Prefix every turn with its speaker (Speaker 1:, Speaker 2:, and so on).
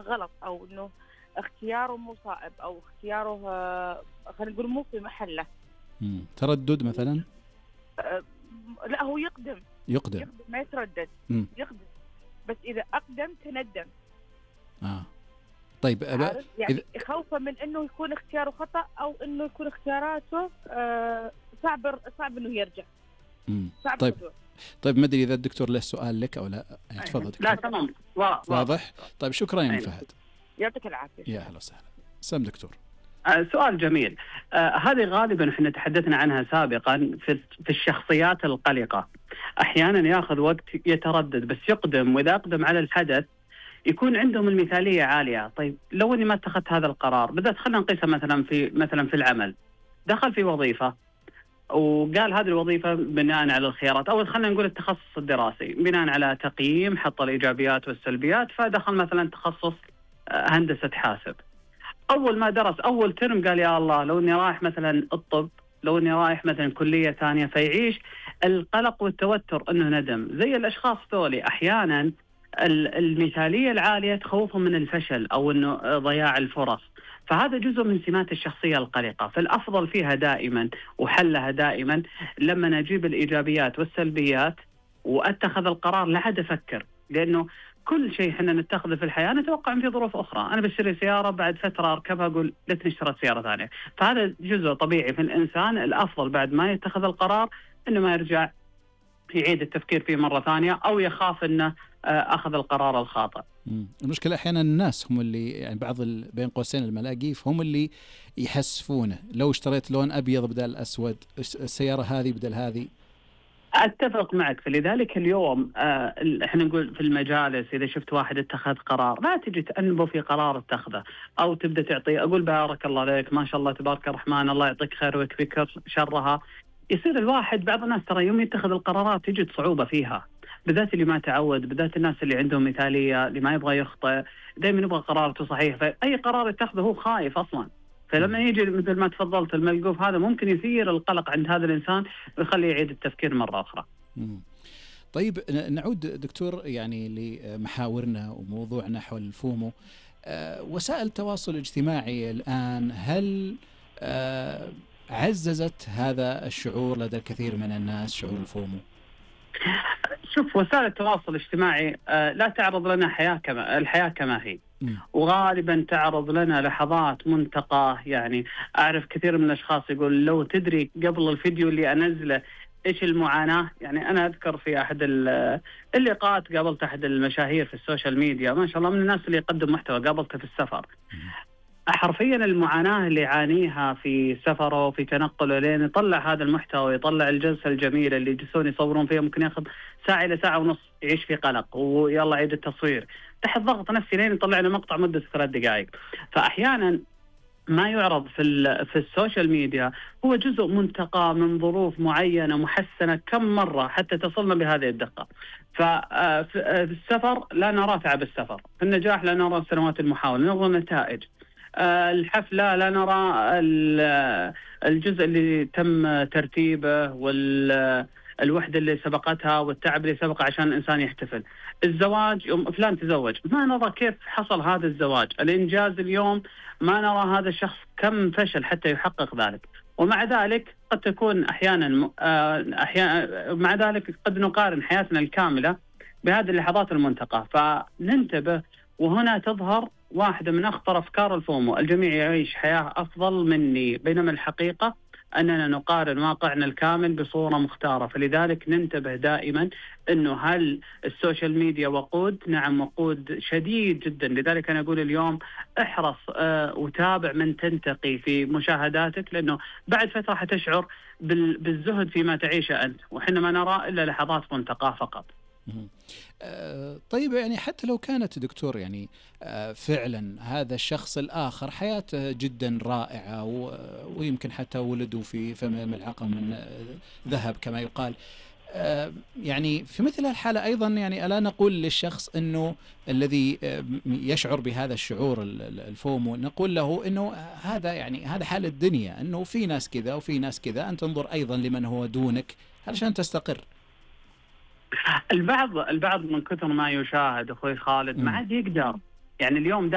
Speaker 1: غلط، أو إنه اختياره مو صائب، أو اختياره خلينا نقول مو في محله.
Speaker 2: تردد مثلا؟
Speaker 1: لا، هو يقدم ما يتردد. يقدم، بس إذا أقدم تندم.
Speaker 2: طيب
Speaker 1: يعني خوفا من إنه يكون اختياره خطأ، أو إنه يكون اختياراته صعب إنه يرجع. صعب.
Speaker 2: طيب ما أدري إذا الدكتور له سؤال لك أو لا. تفضل.
Speaker 3: لا تمام،
Speaker 2: واضح. طيب شكرا يا فهد.
Speaker 1: يعطيك العافية.
Speaker 2: يا أهلا وسهلا. سام دكتور.
Speaker 3: سؤال جميل. هذه غالبا احنا تحدثنا عنها سابقا في الشخصيات القلقة. احيانا ياخذ وقت يتردد بس يقدم، واذا اقدم على الحدث يكون عندهم المثالية عالية. طيب لو اني ما اتخذت هذا القرار، بدأت خلينا نقيسها مثلا في العمل. دخل في وظيفة وقال هذه الوظيفة بناء على الخيارات، أو خلينا نقول التخصص الدراسي بناء على تقييم، حط الإيجابيات والسلبيات، فدخل مثلا تخصص هندسة حاسب. أول ما درس أول ترم قال يا الله لو إني رايح مثلا الطب، لو إني رايح مثلا كلية ثانية، فيعيش القلق والتوتر إنه ندم. زي الأشخاص ذولي أحيانا المثالية العالية تخوفهم من الفشل أو إنه ضياع الفرص، فهذا جزء من سمات الشخصية القلقة. فالأفضل فيها دائما وحلها دائما لما نجيب الإيجابيات والسلبيات وأتخذ القرار لا عاد أفكر، لأنه كل شيء احنا نتخذه في الحياة نتوقع في ظروف أخرى. أنا بشتري سيارة بعد فترة أركبها أقول ليتني اشتريت سيارة ثانية. فهذا جزء طبيعي في الإنسان. الأفضل بعد ما يتخذ القرار إنه ما يرجع يعيد التفكير فيه مرة ثانية، أو يخاف إنه أخذ القرار الخاطئ.
Speaker 2: المشكلة أحيانا الناس هم اللي يعني بعض بين قوسين الملاقيف هم اللي يحسفونه. لو اشتريت لون أبيض بدل أسود، السيارة هذه بدل هذه.
Speaker 3: أتفق معك. فلذلك اليوم احنا نقول في المجالس إذا شفت واحد اتخذ قرار لا تجي تأنبه في قرار اتخذه، أو تبدأ تعطيه أقول بارك الله عليك ما شاء الله تبارك الرحمن الله يعطيك خير ويكفيك شرها. يصير الواحد بعض الناس ترى يوم يتخذ القرارات تجد صعوبة فيها، بالذات اللي ما تعود، بالذات الناس اللي عندهم مثالية، اللي ما يبغى يخطئ، دائما يبغى قرارته صحيح، فأي قرار يتخذه هو خايف أصلا. فلما يجي مثل ما تفضلت الملقوف هذا ممكن يثير القلق عند هذا الإنسان ويخليه يعيد التفكير مرة أخرى.
Speaker 2: طيب نعود دكتور يعني لمحاورنا وموضوعنا حول الفومو. وسائل التواصل الاجتماعي الآن هل عززت هذا الشعور لدى الكثير من الناس، شعور الفومو؟
Speaker 3: شوف، وسائل التواصل الاجتماعي لا تعرض لنا الحياة كما هي، وغالبا تعرض لنا لحظات منتقاه. يعني أعرف كثير من الأشخاص يقول لو تدري قبل الفيديو اللي أنزله إيش المعاناة. يعني أنا أذكر في أحد اللقاءات قابلت أحد المشاهير في السوشيال ميديا ما شاء الله من الناس اللي يقدم محتوى، قابلته في السفر. حرفيا المعاناة اللي يعانيها في سفره وفي تنقله لين يطلع هذا المحتوى ويطلع الجلسة الجميلة اللي يجلسون يصورون فيها، ممكن ياخذ ساعة إلى ساعة ونص يعيش في قلق ويلا عيد التصوير تحت ضغط نفسي لين يطلع لنا مقطع مدة 3 دقائق. فأحيانا ما يعرض في السوشيال ميديا هو جزء منتقى من ظروف معينة محسنة كم مرة حتى تصلنا بهذه الدقة. ففي السفر لا نرى تعب السفر، في النجاح لا نرى سنوات المحاولة، نرى نتائج. الحفلة لا نرى الجزء اللي تم ترتيبه والوحدة اللي سبقتها والتعب اللي سبق عشان الإنسان يحتفل. الزواج يوم فلان تزوج ما نرى كيف حصل هذا الزواج. الإنجاز اليوم ما نرى هذا الشخص كم فشل حتى يحقق ذلك. ومع ذلك قد تكون أحيانا مع ذلك قد نقارن حياتنا الكاملة بهذه اللحظات المنتقة. فننتبه، وهنا تظهر واحدة من أخطر أفكار الفومو. الجميع يعيش حياة أفضل مني، بينما الحقيقة أننا نقارن واقعنا الكامل بصورة مختارة. فلذلك ننتبه دائما أنه هل السوشيال ميديا وقود؟ نعم وقود شديد جدا. لذلك أنا أقول اليوم احرص وتابع من تنتقي في مشاهداتك، لأنه بعد فترة حتشعر بالزهد فيما تعيشه أنت، وحنا ما نرى إلا لحظات منتقاه فقط.
Speaker 2: طيب يعني حتى لو كانت دكتور يعني فعلا هذا الشخص الآخر حياته جدا رائعة ويمكن حتى ولدوا في فم ملعقة من ذهب كما يقال، يعني في مثل الحالة أيضا يعني ألا نقول للشخص أنه الذي يشعر بهذا الشعور الفومو نقول له أنه هذا يعني هذا حال الدنيا، أنه في ناس كذا وفي ناس كذا، أنت انظر أيضا لمن هو دونك علشان تستقر.
Speaker 3: البعض من كثر ما يشاهد أخوي خالد ما عاد يقدر. يعني اليوم